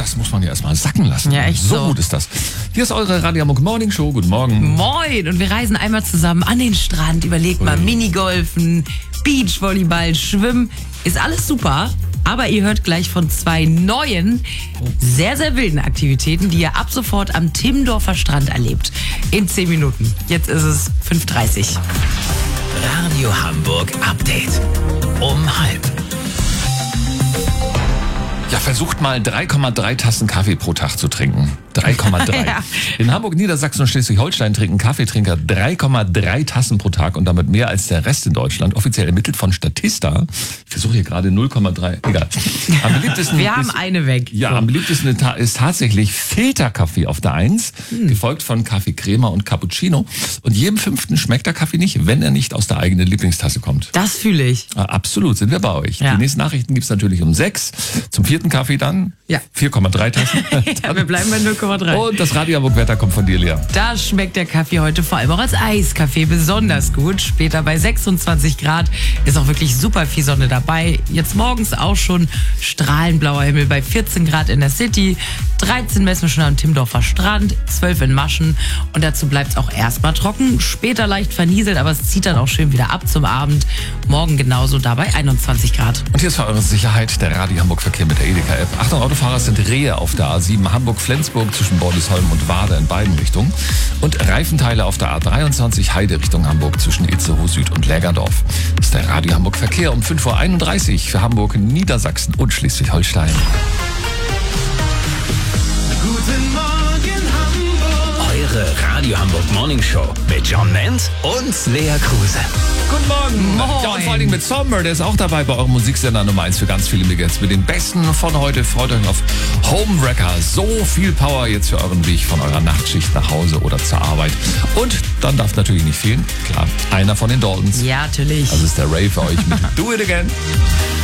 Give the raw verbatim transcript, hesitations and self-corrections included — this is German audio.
das muss man ja erstmal sacken lassen. Ja, echt so. so. gut ist das. Hier ist eure Radio Hamburg Morning Show. Guten Morgen. Moin! Und wir reisen einmal zusammen an den Strand. Überlegt mal, Minigolfen, Beachvolleyball, Schwimmen. Ist alles super. Aber ihr hört gleich von zwei neuen, sehr, sehr wilden Aktivitäten, die ihr ab sofort am Timmendorfer Strand erlebt. In zehn Minuten. Jetzt ist es fünf Uhr dreißig. Radio Hamburg Update. Um halb. Ja, versucht mal drei Komma drei Tassen Kaffee pro Tag zu trinken. drei Komma drei. Ja. In Hamburg, Niedersachsen und Schleswig-Holstein trinken Kaffeetrinker drei Komma drei Tassen pro Tag und damit mehr als der Rest in Deutschland. Offiziell ermittelt von Statista. Ich versuche hier gerade null Komma drei. Egal. Am beliebtesten Wir haben ist, eine weg. Ja, So. am beliebtesten ist tatsächlich Filterkaffee auf der Eins, Hm. gefolgt von Kaffee Crema und Cappuccino. Und jedem Fünften schmeckt der Kaffee nicht, wenn er nicht aus der eigenen Lieblingstasse kommt. Das fühle ich. Ah, absolut, sind wir bei euch. Ja. Die nächsten Nachrichten gibt's natürlich um sechs. Zum vierten Kaffee dann Ja. vier Komma drei Tassen. Ja, wir bleiben bei null Komma drei. Und das Radio Hamburg Wetter kommt von dir, Lea. Da schmeckt der Kaffee heute vor allem auch als Eiskaffee besonders gut. Später bei sechsundzwanzig Grad ist auch wirklich super viel Sonne dabei. Jetzt morgens auch schon strahlenblauer Himmel bei vierzehn Grad in der City. dreizehn messen wir schon am Timmendorfer Strand, zwölf in Maschen. Und dazu bleibt es auch erstmal trocken. Später leicht vernieselt, aber es zieht dann auch schön wieder ab zum Abend. Morgen genauso dabei einundzwanzig Grad. Und hier ist für eure Sicherheit der Radio Hamburg Verkehr mit der Edeka-App. Achtung, Autofahrer, es sind Rehe auf der A sieben Hamburg-Flensburg zwischen Bordesholm und Wade in beiden Richtungen. Und Reifenteile auf der A dreiundzwanzig Heide Richtung Hamburg zwischen Itzehoe Süd und Lägerdorf. Das ist der Radio Hamburg Verkehr um fünf Uhr einunddreißig für Hamburg, Niedersachsen und Schleswig-Holstein. Guten Morgen Hamburg. Eure Radio Hamburg Morning Show mit John Menz und Lea Kruse. Guten Morgen. Moin. Ja, und vor allen Dingen mit Sommer, der ist auch dabei bei eurem Musiksender Nummer eins für ganz viele Megahits. Mit den Besten von heute. Freut euch auf Homewrecker. So viel Power jetzt für euren Weg von eurer Nachtschicht nach Hause oder zur Arbeit. Und dann darf natürlich nicht fehlen, klar, einer von den Daltons. Ja, natürlich. Das ist der Ray für euch mit Do It Again.